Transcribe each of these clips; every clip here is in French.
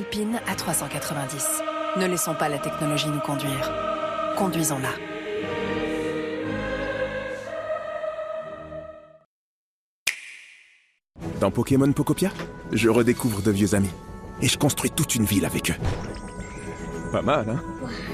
Alpine A390. Ne laissons pas la technologie nous conduire. Conduisons-la. Dans Pokémon Pokopia, je redécouvre de vieux amis. Et je construis toute une ville avec eux. Pas mal, hein?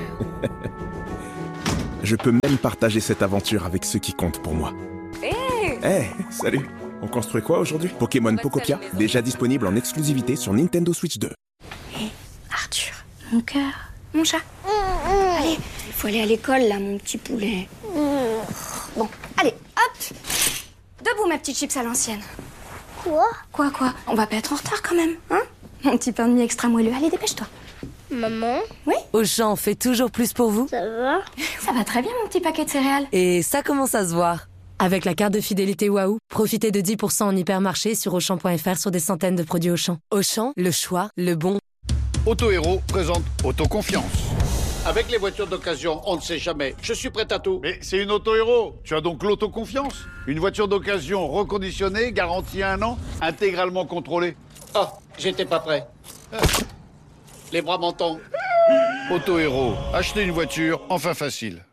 Je peux même partager cette aventure avec ceux qui comptent pour moi. Hey, salut! On construit quoi aujourd'hui? Pokémon Pokopia, déjà disponible en exclusivité sur Nintendo Switch 2. Hé, Arthur, mon cœur, mon chat. Allez, il faut aller à l'école là, mon petit poulet. Bon, allez, hop! Debout, ma petite chips à l'ancienne. Quoi? On va pas être en retard quand même, hein? Mon petit pain de mie extra moelleux. Allez, dépêche-toi. Maman? Oui? Auchan fait toujours plus pour vous? Ça va? Ça va très bien, mon petit paquet de céréales. Et ça commence à se voir. Avec la carte de fidélité Waouh, profitez de 10% en hypermarché sur Auchan.fr sur des centaines de produits Auchan. Auchan, le choix, le bon. Auto Héros présente Autoconfiance. Avec les voitures d'occasion, on ne sait jamais. Je suis prêt à tout. Mais c'est une Auto Héros. Tu as donc l'autoconfiance. Une voiture d'occasion reconditionnée, garantie 1 an, intégralement contrôlée. Oh, j'étais pas prêt. Les bras m'en tombent. Auto Héros, acheter une voiture, enfin facile.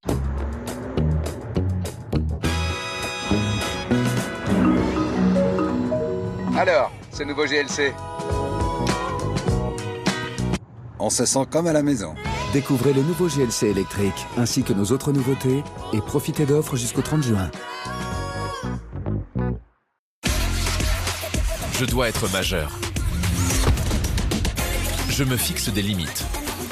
Alors, ce nouveau GLC. On se sent comme à la maison. Découvrez le nouveau GLC électrique, ainsi que nos autres nouveautés, et profitez d'offres jusqu'au 30 juin. Je dois être majeur. Je me fixe des limites.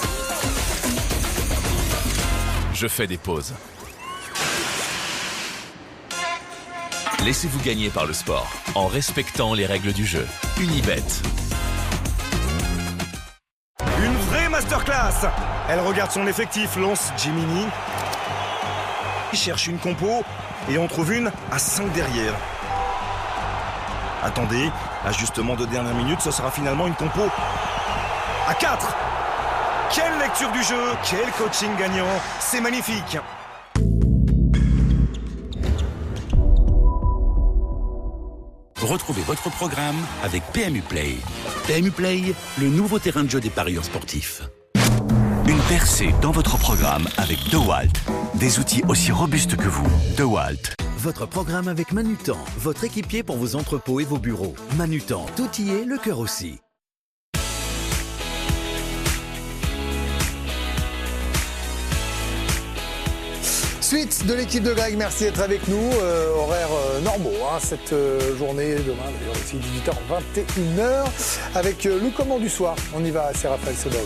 Je fais des pauses. Laissez-vous gagner par le sport, en respectant les règles du jeu. Unibet. Une vraie masterclass. Elle regarde son effectif, lance Gemini. Il cherche une compo et on trouve une à 5 derrière. Attendez, ajustement de dernière minute, ce sera finalement une compo à 4. Quelle lecture du jeu, quel coaching gagnant, c'est magnifique. Retrouvez votre programme avec PMU Play. PMU Play, le nouveau terrain de jeu des parieurs sportifs. Une percée dans votre programme avec DeWalt. Des outils aussi robustes que vous. DeWalt. Votre programme avec Manutan, votre équipier pour vos entrepôts et vos bureaux. Manutan, tout y est, le cœur aussi. Suite de l'équipe de Greg, merci d'être avec nous. Horaires normaux, hein, cette journée, demain d'ailleurs aussi 18h, 21h, avec le comment du soir. On y va, c'est Raphaël Sebaoun.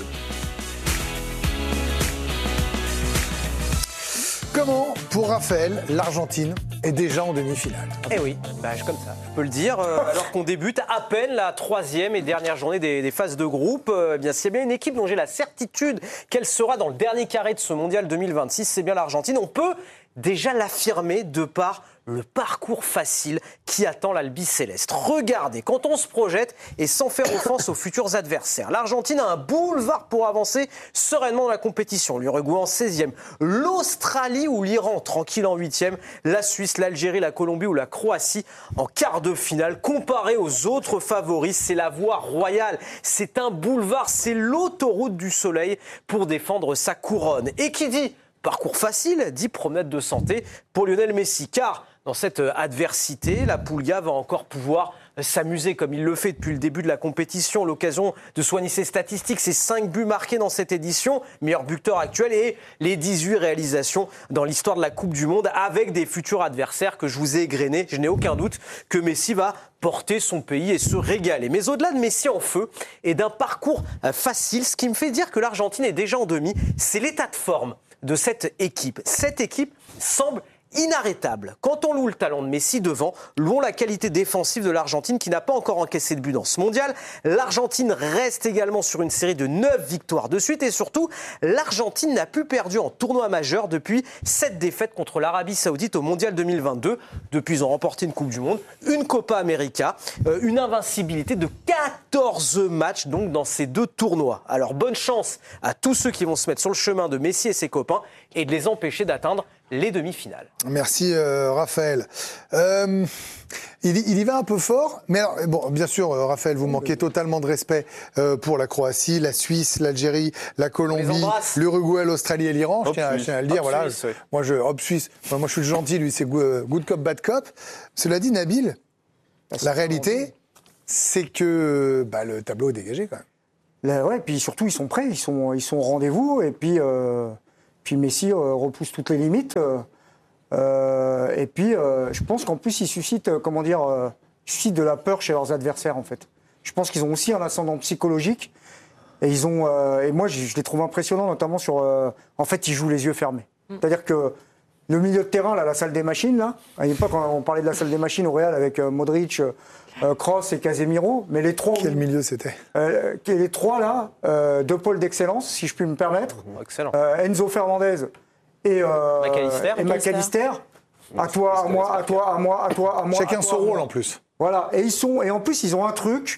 Comment, pour Raphaël, l'Argentine est déjà en demi-finale? Eh oui, comme ça, je peux le dire. Alors qu'on débute à peine la 3e et dernière journée des phases de groupe, eh bien, c'est bien une équipe dont j'ai la certitude qu'elle sera dans le dernier carré de ce mondial 2026. C'est bien l'Argentine. On peut déjà l'affirmer de par le parcours facile qui attend l'Albi-Céleste. Regardez, quand on se projette et sans faire offense aux futurs adversaires, l'Argentine a un boulevard pour avancer sereinement dans la compétition. L'Uruguay en 16e, l'Australie ou l'Iran tranquille en 8e, la Suisse, l'Algérie, la Colombie ou la Croatie en quart de finale. Comparé aux autres favoris, c'est la voie royale, c'est un boulevard, c'est l'autoroute du soleil pour défendre sa couronne. Et qui dit parcours facile, dit promenade de santé pour Lionel Messi, car dans cette adversité, la Pulga va encore pouvoir s'amuser comme il le fait depuis le début de la compétition. L'occasion de soigner ses statistiques, ses 5 buts marqués dans cette édition, meilleur buteur actuel, et les 18 réalisations dans l'histoire de la Coupe du Monde avec des futurs adversaires que je vous ai égrenés. Je n'ai aucun doute que Messi va porter son pays et se régaler. Mais au-delà de Messi en feu et d'un parcours facile, ce qui me fait dire que l'Argentine est déjà en demi, c'est l'état de forme de cette équipe. Cette équipe semble inarrêtable. Quand on loue le talent de Messi devant, louons la qualité défensive de l'Argentine qui n'a pas encore encaissé de but dans ce mondial. L'Argentine reste également sur une série de 9 victoires de suite et surtout, l'Argentine n'a plus perdu en tournoi majeur depuis 7 défaites contre l'Arabie Saoudite au mondial 2022. Depuis, ils ont remporté une Coupe du Monde, une Copa América, une invincibilité de 14 matchs donc dans ces 2 tournois. Alors bonne chance à tous ceux qui vont se mettre sur le chemin de Messi et ses copains et de les empêcher d'atteindre les demi-finales. Merci Raphaël. Il y va un peu fort, mais alors, bon, bien sûr, Raphaël, vous manquez totalement de respect pour la Croatie, la Suisse, l'Algérie, la Colombie, l'Uruguay, l'Australie et l'Iran. Je tiens à le dire. Voilà. Suisse, oui. Moi, Suisse. Moi, je suis le gentil, lui, c'est good cop, bad cop. Cela dit, Nabil, la réalité, c'est que le tableau est dégagé quand même. Ouais, puis surtout, ils sont prêts, ils sont au rendez-vous, et puis Messi repousse toutes les limites. Et puis, je pense qu'en plus, ils suscitent, de la peur chez leurs adversaires, en fait. Je pense qu'ils ont aussi un ascendant psychologique. Et et moi, je les trouve impressionnants, notamment sur. En fait, ils jouent les yeux fermés. C'est-à-dire que le milieu de terrain, là, la salle des machines, là, à l'époque, on parlait de la salle des machines au Real avec Modric, Kroos et Casemiro, mais les trois. Quel milieu c'était Les trois, là, deux pôles d'excellence, si je puis me permettre. Excellent. Enzo Fernandez et McAllister. À toi, à moi, à toi, à moi, à toi, à moi. Chacun son rôle en plus. Voilà. Et en plus, ils ont un truc,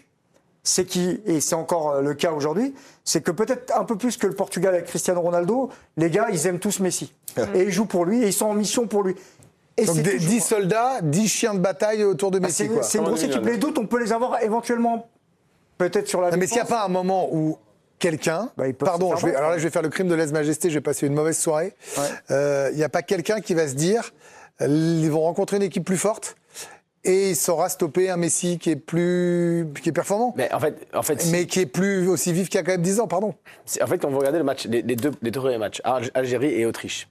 et c'est encore le cas aujourd'hui, c'est que peut-être un peu plus que le Portugal avec Cristiano Ronaldo, les gars, ils aiment tous Messi. Et ils jouent pour lui, et ils sont en mission pour lui. Et donc 10 soldats, 10 chiens de bataille autour de Messi. C'est une grosse équipe. Les doutes, on peut les avoir éventuellement peut-être sur la défense. Mais s'il n'y a pas un moment où quelqu'un, pardon, alors là je vais faire le crime de lèse-majesté, je vais passer une mauvaise soirée, il n'y a pas quelqu'un qui va se dire, ils vont rencontrer une équipe plus forte et il saura stopper un Messi qui est performant. Mais en fait, mais qui est plus aussi vif qu'il y a quand même 10 ans, pardon. En fait, quand vous regardez le match, les deux premiers matchs, Algérie et Autriche,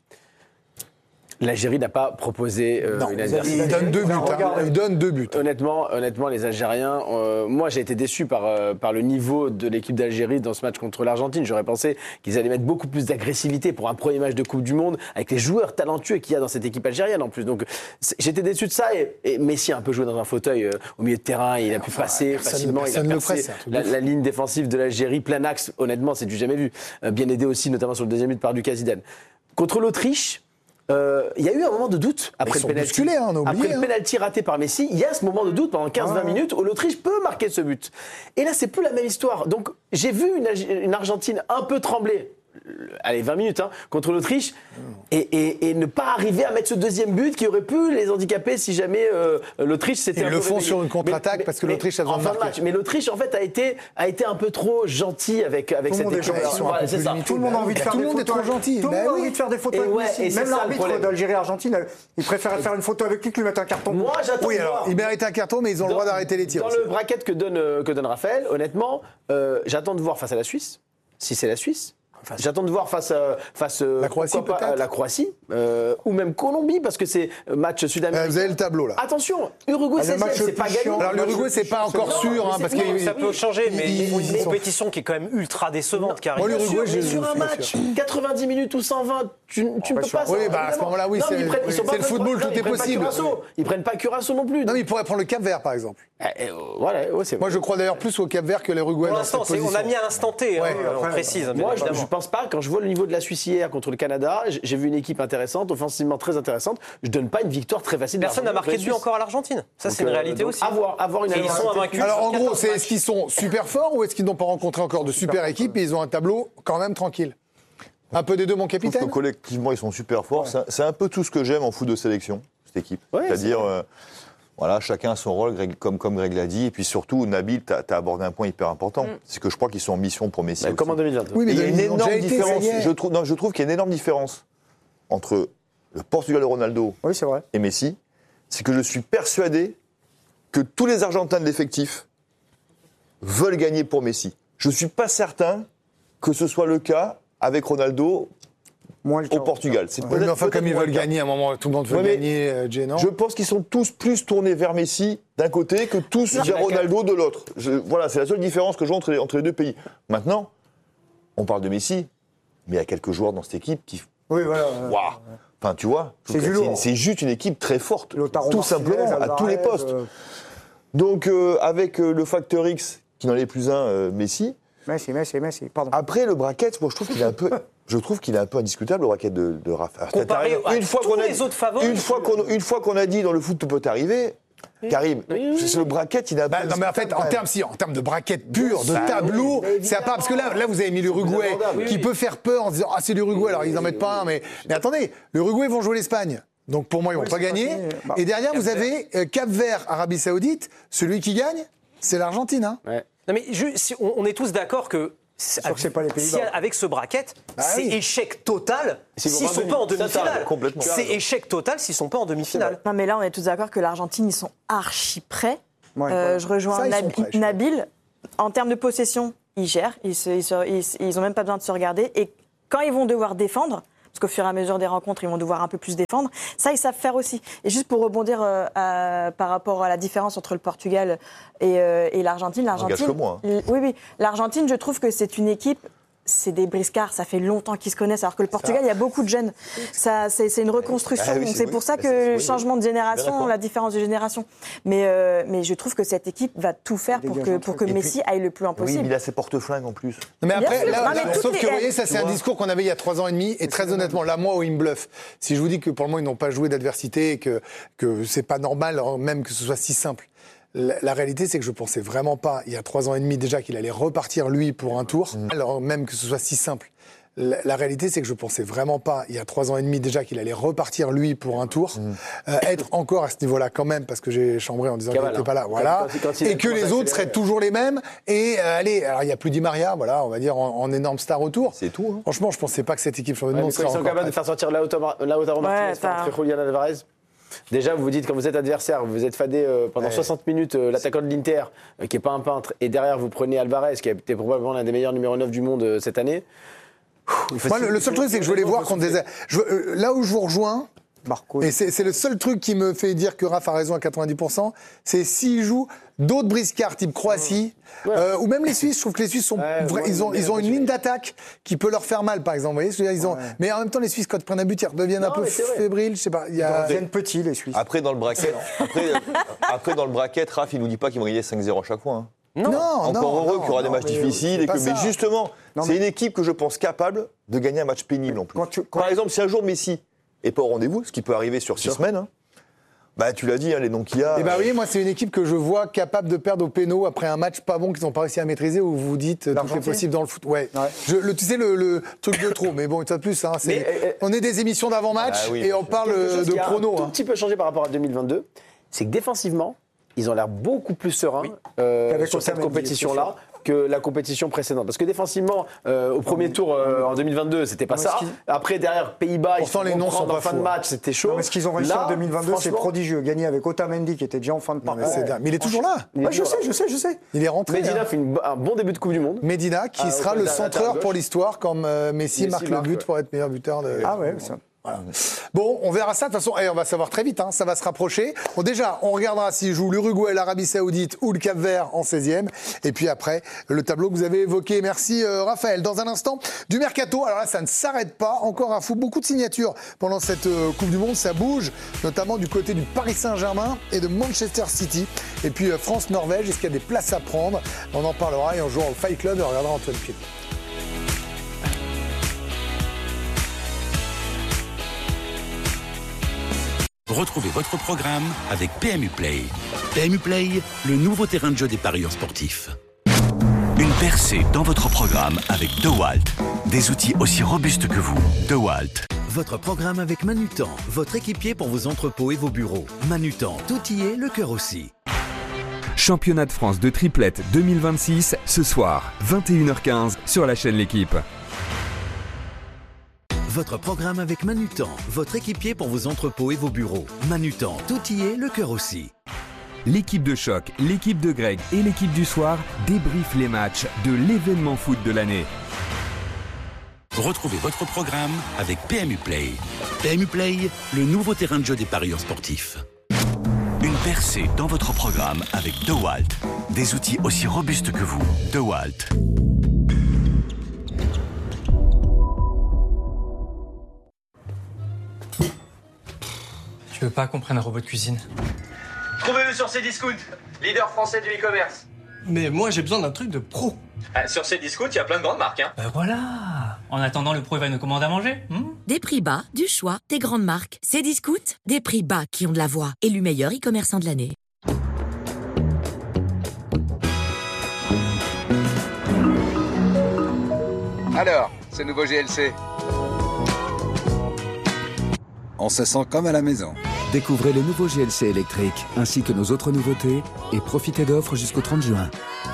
l'Algérie n'a pas proposé une adversité. Il donne 2 buts. Il donne 2 buts. Honnêtement, les Algériens, moi j'ai été déçu par le niveau de l'équipe d'Algérie dans ce match contre l'Argentine. J'aurais pensé qu'ils allaient mettre beaucoup plus d'agressivité pour un premier match de Coupe du Monde avec les joueurs talentueux qu'il y a dans cette équipe algérienne en plus. Donc j'étais déçu de ça et Messi a un peu joué dans un fauteuil au milieu de terrain. Il a pu passer facilement. Il a percé la ligne défensive de l'Algérie, plein axe. Honnêtement, c'est du jamais vu. Bien aidé aussi, notamment sur le deuxième but par Lucas Zidane. Contre l'Autriche, il y a eu un moment de doute après le pénalty. Après le pénalty raté par Messi, il y a ce moment de doute pendant 15-20 minutes où l'Autriche peut marquer ce but. Et là, c'est plus la même histoire. Donc, j'ai vu une Argentine un peu trembler. Allez, 20 minutes contre l'Autriche et ne pas arriver à mettre ce deuxième but qui aurait pu les handicaper si jamais l'Autriche s'était Ils le font sur une contre-attaque parce que l'Autriche a besoin de marquer. Mais l'Autriche en fait a été un peu trop gentil avec cette équipe. C'est ça. Tout le monde a envie de faire des photos. Tout le monde est trop gentil. Tout le monde a envie de faire des photos avec Messi. Même l'arbitre d'Algérie-Argentine, il préférait faire une photo avec lui que lui mettre un carton. Moi, j'attends. Oui, alors il mérite un carton, mais ils ont le droit d'arrêter les tirs. Dans le bracket que donne Raphaël, honnêtement, j'attends de voir face à la Suisse, si c'est la Suisse. J'attends de voir face la Croatie, la Croatie ou même Colombie parce que c'est match sud-américain. Vous avez le tableau là. Attention, Uruguay 16e, c'est pas gagné. Alors l'Uruguay c'est pas encore sûr parce que ça peut changer, mais il faut une compétition qui est quand même ultra décevante qui arrive. Mais sur un match 90 minutes ou 120, tu ne peux pas. Oui, à ce moment-là, oui, c'est le football, tout est possible. Ils prennent pas Curaçao non plus. Non, mais ils pourraient prendre le Cap-Vert par exemple. Voilà, moi je crois d'ailleurs plus au Cap-Vert que l'Uruguay. Pour l'instant, on a mis à l'instant T, on précise. Moi, je pense pas. Quand je vois le niveau de la Suisse hier contre le Canada, j'ai vu une équipe intéressante, offensivement très intéressante. Je donne pas une victoire très facile. Personne n'a marqué de but encore à l'Argentine. Ça, c'est une réalité aussi. Avoir une ils sont invaincus. Alors en gros, est-ce qu'ils sont super forts ou est-ce qu'ils n'ont pas rencontré encore de super équipes et ils ont un tableau quand même tranquille? Un peu des deux, mon capitaine. Je trouve que collectivement, ils sont super forts. C'est un peu tout ce que j'aime en foot de sélection, cette équipe. C'est-à-dire, voilà, chacun a son rôle, comme Greg l'a dit. Et puis surtout, Nabil, tu as abordé un point hyper important. C'est que je crois qu'ils sont en mission pour Messi. Comme en 2022. Oui, mais il y a une énorme différence. Je trouve qu'il y a une énorme différence entre le Portugal de Ronaldo et Messi. C'est que je suis persuadé que tous les Argentins de l'effectif veulent gagner pour Messi. Je ne suis pas certain que ce soit le cas avec Ronaldo au Portugal. Mais enfin, comme ils veulent gagner, à un moment, tout le monde veut gagner, non? Je pense qu'ils sont tous plus tournés vers Messi d'un côté que tous vers Ronaldo de l'autre. Voilà, c'est la seule différence que je vois entre les deux pays. Maintenant, on parle de Messi, mais il y a quelques joueurs dans cette équipe qui... Oui, voilà. Waouh. Enfin, tu vois, c'est juste une équipe très forte, tout simplement, à tous les postes. Donc, avec le facteur X, qui n'en est plus un, Messi... Messi, pardon. Après, le bracket, moi, je trouve qu'il est un peu indiscutable, le bracket de Rafa. Comparé à tous les autres favoris. Une fois qu'on a dit dans le foot, tout peut arriver, Karim, c'est le bracket, il a... non, mais en fait, en termes de bracket pur, de tableau, c'est à part. Parce que là, vous avez mis l'Uruguay, qui peut faire peur en se disant « Ah, c'est l'Uruguay, alors ils n'en mettent pas un. » Mais attendez, l'Uruguay vont jouer l'Espagne. Donc pour moi, ils vont pas gagner. Et derrière, vous avez Cap-Vert, Arabie Saoudite. Celui qui gagne, c'est l'Argentine. Hein. Ouais. Non, mais on est tous d'accord que. Avec ce bracket, c'est échec total s'ils ne sont pas en demi-finale. C'est échec total s'ils ne sont pas en demi-finale. Non, mais là, on est tous d'accord que l'Argentine, ils sont archi prêts. Je rejoins Nabil. En termes de possession, ils gèrent. Ils n'ont même pas besoin de se regarder. Et quand ils vont devoir défendre, parce qu'au fur et à mesure des rencontres, ils vont devoir un peu plus défendre. Ça, ils savent faire aussi. Et juste pour rebondir par rapport à la différence entre le Portugal et l'Argentine. Oui. L'Argentine, je trouve que c'est une équipe... C'est des briscards, ça fait longtemps qu'ils se connaissent, alors que le Portugal, il y a beaucoup de jeunes. C'est une reconstruction. C'est pour ça que le changement de génération, la différence de génération. Mais je trouve que cette équipe va tout faire pour que Messi aille le plus loin possible. Oui, mais il a ses porte-flingues en plus. Mais après, sauf que vous voyez, ça c'est un discours qu'on avait il y a 3 ans et demi, et très honnêtement, là, moi, il me bluffe. Si je vous dis que pour le moment, ils n'ont pas joué d'adversité, et que c'est pas normal, même que ce soit si simple. La réalité, c'est que je pensais vraiment pas, il y a 3 ans et demi déjà, qu'il allait repartir, lui, pour un tour. Alors même que ce soit si simple. La réalité, c'est que je pensais vraiment pas, il y a 3 ans et demi déjà, qu'il allait repartir, lui, pour un tour. Être encore à ce niveau-là quand même, parce que j'ai chambré en disant qu'il n'était pas là. Voilà. Et que les autres seraient toujours les mêmes. Et allez, alors il n'y a plus Di Maria, voilà, on va dire, en énorme star autour. C'est tout. Hein. Franchement, je pensais pas que cette équipe championne du monde serait encore... Ils sont capables de faire sortir Lautaro Martinez contre Julián Álvarez. Déjà, vous vous dites, quand vous êtes adversaire, vous êtes fadé pendant 60 minutes, l'attaquant de l'Inter, qui n'est pas un peintre, et derrière, vous prenez Alvarez, qui a été probablement l'un des meilleurs numéro 9 du monde cette année. Moi, le seul truc, c'est que je veux les voir contre des... Là où je vous rejoins, et c'est le seul truc qui me fait dire que Raph a raison à 90%, c'est s'ils jouent d'autres briscards type Croatie, ou même les Suisses. Je trouve que les Suisses ils ont une ligne d'attaque qui peut leur faire mal, par exemple. Vous voyez, mais en même temps, les Suisses, quand ils prennent un but, ils redeviennent un peu fébriles. Je sais pas. Ils deviennent petits, les Suisses. Après, dans le bracket, Raph, il nous dit pas qu'ils vont gagner 5-0 à chaque fois. Hein. Encore heureux qu'il y aura des matchs difficiles. Mais justement, c'est une équipe que je pense capable de gagner un match pénible en plus. Par exemple, si un jour Messi n'est pas au rendez-vous, ce qui peut arriver sur 6 semaines, hein, bah, tu l'as dit, hein, les noms qu'il y a. Et bah oui, moi, c'est une équipe que je vois capable de perdre au péno après un match pas bon qu'ils n'ont pas réussi à maîtriser, où vous dites tout est possible dans le foot. Ouais. Tu sais, le truc de trop, mais bon, une fois de plus, hein, on est des émissions d'avant-match et on parle de pronos. Un tout petit peu changé par rapport à 2022, c'est que défensivement, ils ont l'air beaucoup plus sereins sur cette compétition-là que la compétition précédente. Parce que défensivement, au premier tour en 2022, c'était pas ça. Après, derrière, Pays-Bas, pourtant, les noms sont en fin de match, c'était chaud. Non, mais ce qu'ils ont réussi en 2022, c'est prodigieux. Gagner avec Otamendi, qui était déjà en fin de parcours. Mais il est toujours là. Je sais. Il est rentré. Medina fait un bon début de Coupe du Monde. Medina, qui sera le centreur pour l'histoire, comme Messi marque le but pour être meilleur buteur de... Ah ouais, ça... Voilà. Bon, on verra ça. De toute façon, on va savoir très vite. Ça va se rapprocher. Bon, déjà, on regardera s'il joue l'Uruguay, l'Arabie Saoudite ou le Cap-Vert en 16e. Et puis après, le tableau que vous avez évoqué. Merci Raphaël. Dans un instant, du mercato. Alors là, ça ne s'arrête pas. Encore un fou. Beaucoup de signatures pendant cette Coupe du Monde. Ça bouge, notamment du côté du Paris Saint-Germain et de Manchester City. Et puis France-Norvège. Est-ce qu'il y a des places à prendre? On en parlera et on jouera au Fight Club et on regardera Antoine Pied. Retrouvez votre programme avec PMU Play. PMU Play, le nouveau terrain de jeu des parieurs sportifs. Une percée dans votre programme avec DeWalt. Des outils aussi robustes que vous. DeWalt. Votre programme avec Manutan, votre équipier pour vos entrepôts et vos bureaux. Manutan, tout y est, le cœur aussi. Championnat de France de triplette 2026, ce soir, 21h15 sur la chaîne L'Équipe. Votre programme avec Manutan, votre équipier pour vos entrepôts et vos bureaux. Manutan, tout y est, le cœur aussi. L'équipe de choc, l'équipe de Greg et l'équipe du soir débriefent les matchs de l'événement foot de l'année. Retrouvez votre programme avec PMU Play. PMU Play, le nouveau terrain de jeu des parieurs sportifs. Une percée dans votre programme avec DeWalt. Des outils aussi robustes que vous. DeWalt. Tu veux pas qu'on prenne un robot de cuisine? Trouvez-le sur Cdiscount, leader français du e-commerce. Mais moi, j'ai besoin d'un truc de pro. Sur Cdiscount, il y a plein de grandes marques. Hein. Ben voilà. En attendant, le pro, il va nous commander à manger. Des prix bas, du choix, des grandes marques. Cdiscount, des prix bas qui ont de la voix. Élu meilleur e-commerçant de l'année. Alors, ce nouveau GLC. On se sent comme à la maison. Découvrez le nouveau GLC électrique, ainsi que nos autres nouveautés, et profitez d'offres jusqu'au 30 juin.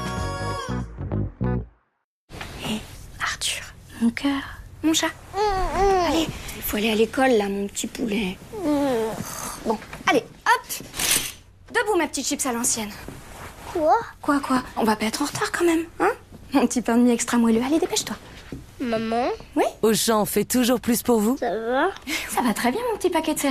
Hé, Arthur, mon cœur, mon chat. Allez, il faut aller à l'école, là, mon petit poulet. Bon, allez, hop. Debout, ma petite chips à l'ancienne. Quoi On va pas être en retard quand même, hein? Mon petit pain de mie extra moelleux. Allez, dépêche-toi. Maman? Oui? Auchan fait toujours plus pour vous? Ça va très bien, mon petit paquet de céréales.